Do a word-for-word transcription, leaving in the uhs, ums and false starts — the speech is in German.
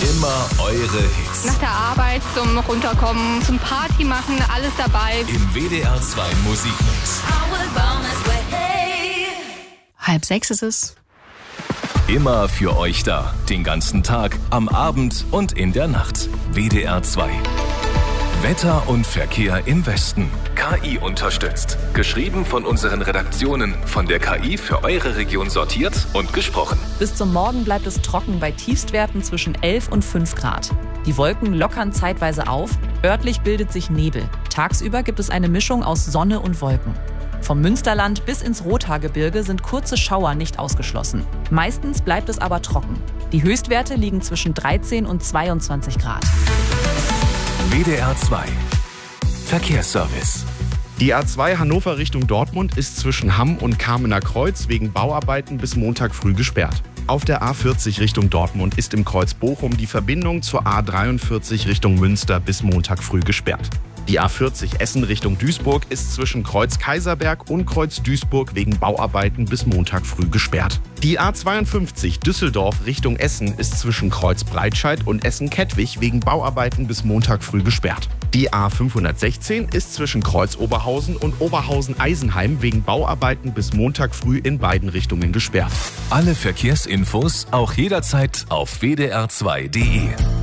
Immer eure Hits. Nach der Arbeit zum Runterkommen, zum Party machen, alles dabei. Im W D R zwei Musikmix. Halb sechs ist es. Immer für euch da. Den ganzen Tag, am Abend und in der Nacht. W D R zwei. Wetter und Verkehr im Westen. K I unterstützt. Geschrieben von unseren Redaktionen. Von der K I für eure Region sortiert und gesprochen. Bis zum Morgen bleibt es trocken bei Tiefstwerten zwischen elf und fünf Grad. Die Wolken lockern zeitweise auf. Örtlich bildet sich Nebel. Tagsüber gibt es eine Mischung aus Sonne und Wolken. Vom Münsterland bis ins Rothaargebirge sind kurze Schauer nicht ausgeschlossen. Meistens bleibt es aber trocken. Die Höchstwerte liegen zwischen dreizehn und zweiundzwanzig Grad. W D R zwei. Verkehrsservice. Die A zwei Hannover Richtung Dortmund ist zwischen Hamm und Kamener Kreuz wegen Bauarbeiten bis Montag früh gesperrt. Auf der A vierzig Richtung Dortmund ist im Kreuz Bochum die Verbindung zur A dreiundvierzig Richtung Münster bis Montag früh gesperrt. Die A vierzig Essen Richtung Duisburg ist zwischen Kreuz Kaiserberg und Kreuz Duisburg wegen Bauarbeiten bis Montag früh gesperrt. Die A zweiundfünfzig Düsseldorf Richtung Essen ist zwischen Kreuz Breitscheid und Essen-Kettwig wegen Bauarbeiten bis Montag früh gesperrt. Die A fünfhundertsechzehn ist zwischen Kreuz Oberhausen und Oberhausen-Eisenheim wegen Bauarbeiten bis Montag früh in beiden Richtungen gesperrt. Alle Verkehrsinfos auch jederzeit auf W D R zwei punkt D E.